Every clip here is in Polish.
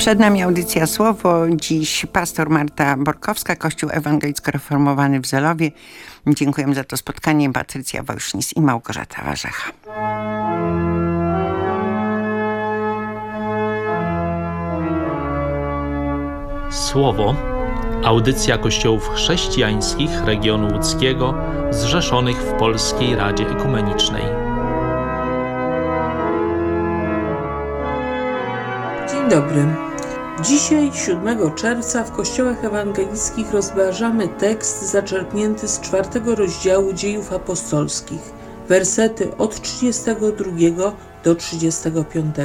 Przed nami audycja Słowo. Dziś pastor Marta Borkowska, Kościół Ewangelicko-Reformowany w Zelowie. Dziękujemy za to spotkanie. Patrycja Wojsznis i Małgorzata Warzecha. Słowo. Audycja kościołów chrześcijańskich regionu łódzkiego zrzeszonych w Polskiej Radzie Ekumenicznej. Dzień dobry. Dzisiaj, 7 czerwca, w kościołach ewangelickich rozważamy tekst zaczerpnięty z 4 rozdziału Dziejów Apostolskich, wersety od 32 do 35.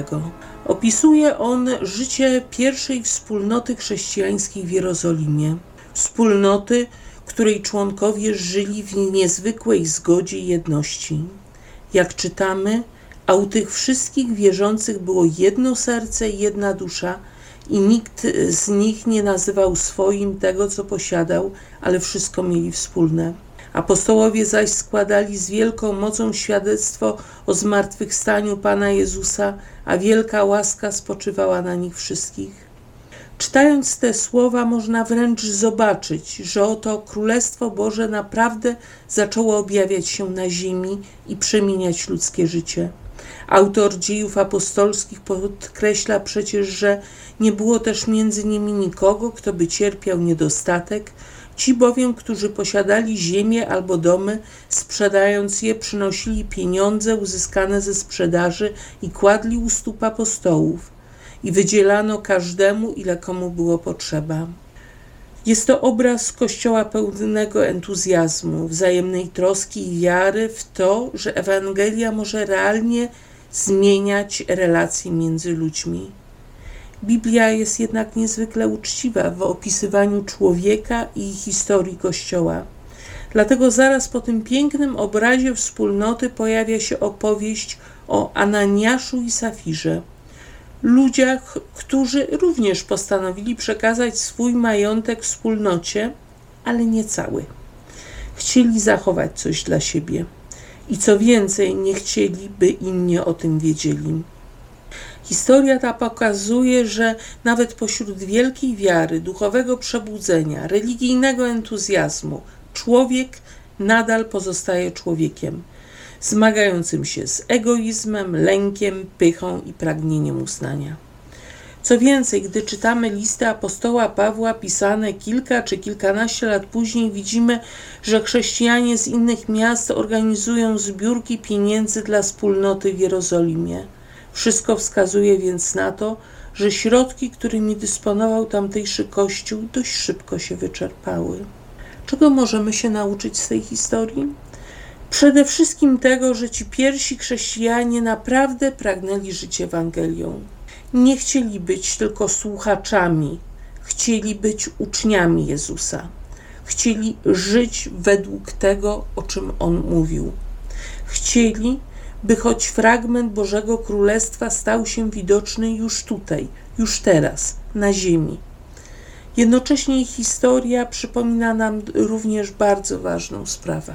Opisuje on życie pierwszej wspólnoty chrześcijańskiej w Jerozolimie. Wspólnoty, której członkowie żyli w niezwykłej zgodzie i jedności. Jak czytamy, a u tych wszystkich wierzących było jedno serce i jedna dusza i nikt z nich nie nazywał swoim tego, co posiadał, ale wszystko mieli wspólne. Apostołowie zaś składali z wielką mocą świadectwo o zmartwychwstaniu Pana Jezusa, a wielka łaska spoczywała na nich wszystkich. Czytając te słowa można wręcz zobaczyć, że oto Królestwo Boże naprawdę zaczęło objawiać się na ziemi i przemieniać ludzkie życie. Autor Dziejów Apostolskich podkreśla przecież, że nie było też między nimi nikogo, kto by cierpiał niedostatek. Ci bowiem, którzy posiadali ziemię albo domy, sprzedając je, przynosili pieniądze uzyskane ze sprzedaży i kładli u stóp apostołów i wydzielano każdemu, ile komu było potrzeba. Jest to obraz Kościoła pełnego entuzjazmu, wzajemnej troski i wiary w to, że Ewangelia może realnie zmieniać relacje między ludźmi. Biblia jest jednak niezwykle uczciwa w opisywaniu człowieka i historii Kościoła. Dlatego zaraz po tym pięknym obrazie wspólnoty pojawia się opowieść o Ananiaszu i Safirze. Ludziach, którzy również postanowili przekazać swój majątek wspólnocie, ale nie cały. Chcieli zachować coś dla siebie i co więcej, nie chcieli, by inni o tym wiedzieli. Historia ta pokazuje, że nawet pośród wielkiej wiary, duchowego przebudzenia, religijnego entuzjazmu, człowiek nadal pozostaje człowiekiem, zmagającym się z egoizmem, lękiem, pychą i pragnieniem uznania. Co więcej, gdy czytamy listy apostoła Pawła pisane kilka czy kilkanaście lat później, widzimy, że chrześcijanie z innych miast organizują zbiórki pieniędzy dla wspólnoty w Jerozolimie. Wszystko wskazuje więc na to, że środki, którymi dysponował tamtejszy kościół, dość szybko się wyczerpały. Czego możemy się nauczyć z tej historii? Przede wszystkim tego, że ci pierwsi chrześcijanie naprawdę pragnęli żyć Ewangelią. Nie chcieli być tylko słuchaczami, chcieli być uczniami Jezusa. Chcieli żyć według tego, o czym On mówił. Chcieli, by choć fragment Bożego Królestwa stał się widoczny już tutaj, już teraz, na ziemi. Jednocześnie ich historia przypomina nam również bardzo ważną sprawę.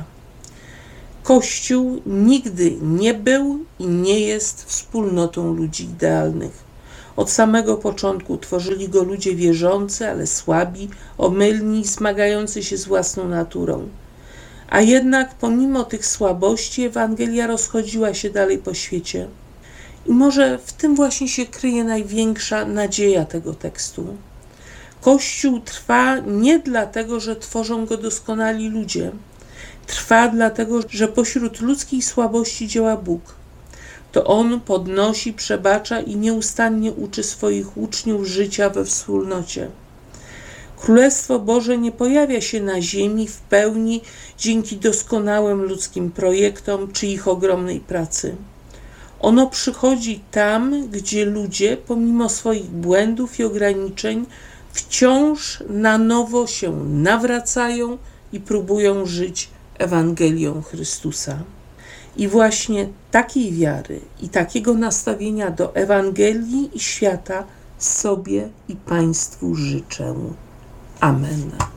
Kościół nigdy nie był i nie jest wspólnotą ludzi idealnych. Od samego początku tworzyli go ludzie wierzący, ale słabi, omylni i zmagający się z własną naturą. A jednak pomimo tych słabości Ewangelia rozchodziła się dalej po świecie. I może w tym właśnie się kryje największa nadzieja tego tekstu. Kościół trwa nie dlatego, że tworzą go doskonali ludzie. Trwa dlatego, że pośród ludzkiej słabości działa Bóg. To On podnosi, przebacza i nieustannie uczy swoich uczniów życia we wspólnocie. Królestwo Boże nie pojawia się na ziemi w pełni dzięki doskonałym ludzkim projektom czy ich ogromnej pracy. Ono przychodzi tam, gdzie ludzie, pomimo swoich błędów i ograniczeń, wciąż na nowo się nawracają i próbują żyć Ewangelią Chrystusa. I właśnie takiej wiary i takiego nastawienia do Ewangelii i świata sobie i Państwu życzę. Amen.